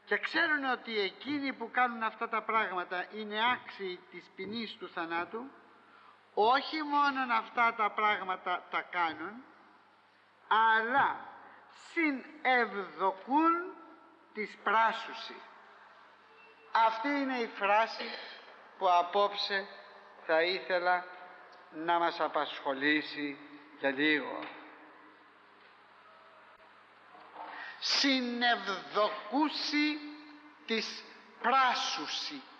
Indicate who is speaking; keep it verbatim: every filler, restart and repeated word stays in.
Speaker 1: και ξέρουν ότι εκείνοι που κάνουν αυτά τα πράγματα είναι άξιοι της ποινής του θανάτου, όχι μόνο αυτά τα πράγματα τα κάνουν, αλλά συνευδοκούν της πράσουσι. Αυτή είναι η φράση που απόψε θα ήθελα να μας απασχολήσει για λίγο. Συνευδοκούσι της πράσουσι.